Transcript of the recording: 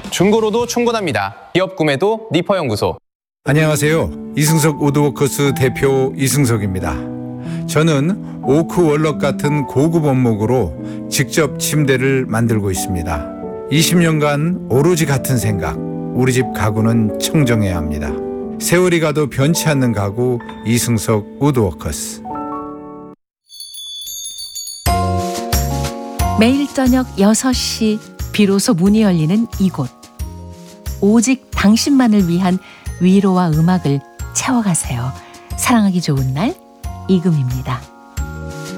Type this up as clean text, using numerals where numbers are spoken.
중고로도 충분합니다. 기업 구매도 니퍼연구소. 안녕하세요. 이승석 우드워커스 대표 이승석입니다. 저는 오크 월럭 같은 고급 원목으로 직접 침대를 만들고 있습니다. 20년간 오로지 같은 생각, 우리 집 가구는 청정해야 합니다. 세월이 가도 변치 않는 가구 이승석 우드워커스. 매일 저녁 6시 비로소 문이 열리는 이곳. 오직 당신만을 위한 위로와 음악을 채워가세요. 사랑하기 좋은 날 이금입니다.